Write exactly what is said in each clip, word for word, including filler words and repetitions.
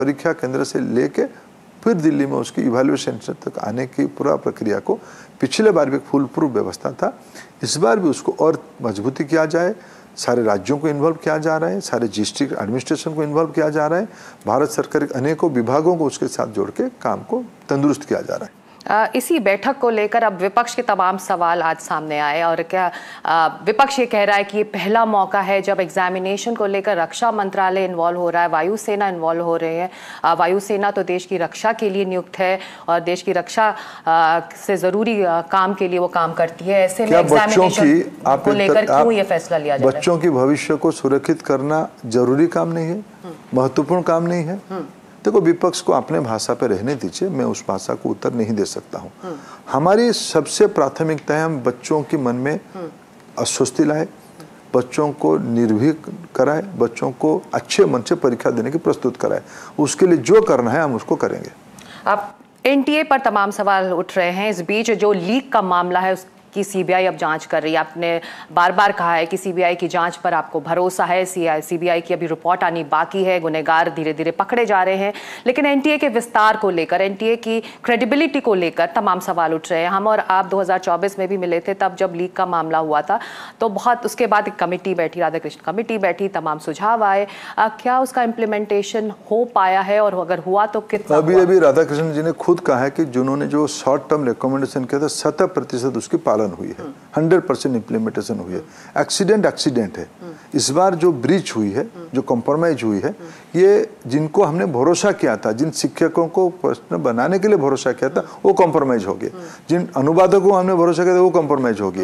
परीक्षा केंद्र से लेके फिर दिल्ली में उसकी इवैल्यूएशन तक आने की पूरा प्रक्रिया को पिछले बार भी एक फुल प्रूफ व्यवस्था था, इस बार भी उसको और मजबूती किया जाए। सारे राज्यों को इन्वॉल्व किया जा रहा है, सारे डिस्ट्रिक्ट एडमिनिस्ट्रेशन को इन्वॉल्व किया जा रहा है, भारत सरकार के अनेकों विभागों को उसके साथ जोड़ के काम को तंदुरुस्त किया जा रहा है। आ, इसी बैठक को लेकर अब विपक्ष के तमाम सवाल आज सामने आए और क्या आ, विपक्ष ये कह रहा है कि ये पहला मौका है जब एग्जामिनेशन को लेकर रक्षा मंत्रालय इन्वॉल्व हो रहा है, वायुसेना इन्वॉल्व हो रहे हैं। वायुसेना तो देश की रक्षा के लिए नियुक्त है और देश की रक्षा आ, से जरूरी आ, काम के लिए वो काम करती है। ऐसे में एग्जामिनेशन को लेकर क्यों ये फैसला लिया जा रहा है? बच्चों की भविष्य को सुरक्षित करना जरूरी काम नहीं है, महत्वपूर्ण काम नहीं है? देखो, विपक्ष को अपने भाषा पे रहने दीजिए, मैं उस भाषा को उत्तर नहीं दे सकता हूँ। हमारी सबसे प्राथमिकता है हम बच्चों के मन में अस्वस्थी लाए, बच्चों को निर्भीक कराए, बच्चों को अच्छे मन से परीक्षा देने की प्रस्तुत कराए। उसके लिए जो करना है हम उसको करेंगे। अब एनटीए पर तमाम सवाल उठ रहे हैं। इस बीच जो लीक का मामला है उस की सीबीआई अब जांच कर रही है। आपने बार बार कहा है कि सीबीआई की जांच पर आपको भरोसा है। सीबीआई की अभी रिपोर्ट आनी बाकी है, गुनहगार धीरे धीरे पकड़े जा रहे हैं, लेकिन एनटीए के विस्तार को लेकर, एनटीए की क्रेडिबिलिटी को लेकर तमाम सवाल उठ रहे हैं। हम और आप दो हज़ार चौबीस में भी मिले थे, तब जब लीक का मामला हुआ था तो बहुत उसके बाद एक कमेटी बैठी, राधाकृष्ण कमेटी बैठी, तमाम सुझाव आए। आ, क्या उसका इम्प्लीमेंटेशन हो पाया है और अगर हुआ तो कितना? अभी अभी राधाकृष्ण जी ने खुद कहा है कि जिन्होंने जो शॉर्ट टर्म रिकमेंडेशन किया था शत प्रतिशत उसकी पालन हुई है, हंड्रेड परसेंट इम्प्लीमेंटेशन हुई है। एक्सीडेंट एक्सीडेंट है। इस बार जो ब्रीच हुई है, जो कॉम्प्रोमाइज हुई है, ये जिनको हमने भरोसा किया था, जिन शिक्षकों को प्रश्न बनाने के लिए भरोसा किया था वो कॉम्प्रोमाइज हो गए, जिन अनुवादकों को हमने भरोसा किया था वो कॉम्प्रोमाइज हो गए।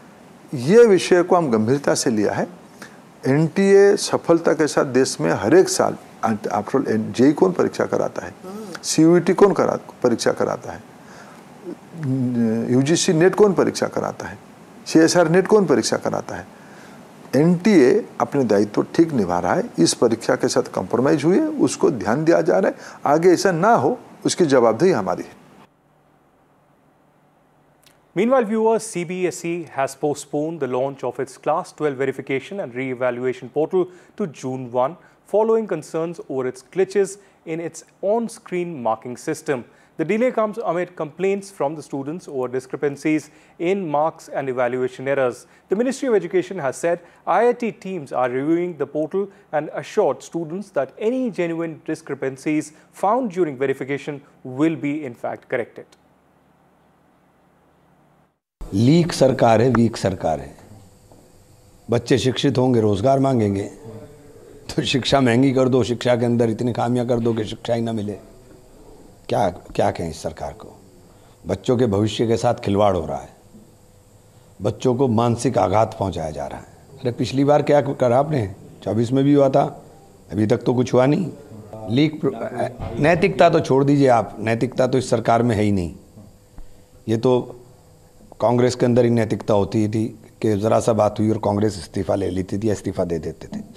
ये विषय को हम गंभीरता से लिया है। एनटीए सफलता के साथ देश में हर एक साल, आफ्टर ऑल जेई कौन परीक्षा कराता है, सीयूईटी कौन करा परीक्षा कराता है, यूजीसी नेट कौन परीक्षा कराता है, सीएसआर नेट कौन परीक्षा कराता है। एनटीए अपने दायित्व ठीक निभा रहा है। इस परीक्षा के साथ कॉम्प्रोमाइज हुई है, उसको ध्यान दिया जा रहा है। आगे ऐसा ना हो उसकी जवाबदेही हमारी है। Meanwhile, viewers, C B S E has postponed the launch of its Class twelve verification and re-evaluation portal to June first, following concerns over its glitches in its on-screen marking system. The delay comes amid complaints from the students over discrepancies in marks and evaluation errors. The Ministry of Education has said I I T teams are reviewing the portal and assured students that any genuine discrepancies found during verification will be in fact corrected. Leak सरकार है, week सरकार है। बच्चे शिक्षित होंगे, रोजगार मांगेंगे, तो शिक्षा महंगी कर दो, शिक्षा के अंदर इतनी खामियां कर दो कि शिक्षा ही ना मिले। क्या क्या कहें इस सरकार को? बच्चों के भविष्य के साथ खिलवाड़ हो रहा है, बच्चों को मानसिक आघात पहुंचाया जा रहा है। अरे पिछली बार क्या करा आपने? चौबीस में भी हुआ था, अभी तक तो कुछ हुआ नहीं। लीक नैतिकता तो छोड़ दीजिए आप, नैतिकता तो इस सरकार में है ही नहीं। ये तो कांग्रेस के अंदर ही नैतिकता होती थी कि जरा सा बात हुई और कांग्रेस इस्तीफा ले लेती थी, इस्तीफा दे देते थे।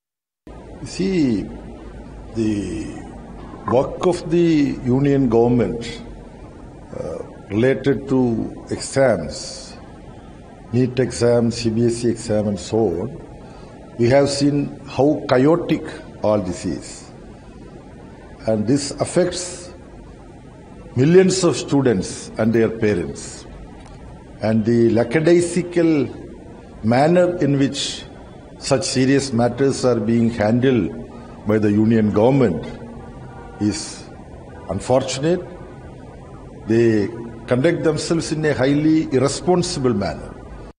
See, the work of the union government uh, related to exams, NEET exam, C B S E exam and so on, we have seen how chaotic all this is. And this affects millions of students and their parents. And the lackadaisical manner in which such serious matters are being handled by the union government is unfortunate. They conduct themselves in a highly irresponsible manner.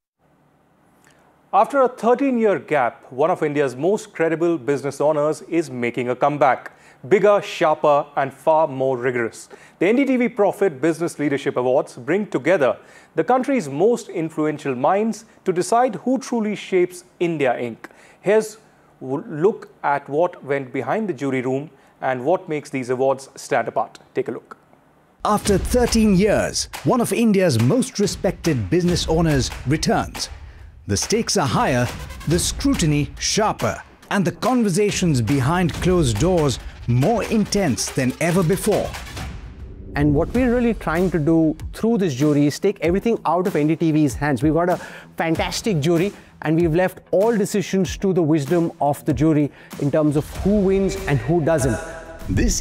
After a thirteen-year gap, one of India's most credible business owners is making a comeback. Bigger, sharper and far more rigorous. The N D T V Profit Business Leadership Awards bring together the country's most influential minds to decide who truly shapes India Incorporated. Here's a look at what went behind the jury room and what makes these awards stand apart. Take a look. After thirteen years, one of India's most respected business owners returns. The stakes are higher, the scrutiny sharper, and the conversations behind closed doors more intense than ever before. And what we're really trying to do through this jury is take everything out of N D T V's hands. We've got a fantastic jury and we've left all decisions to the wisdom of the jury in terms of who wins and who doesn't. This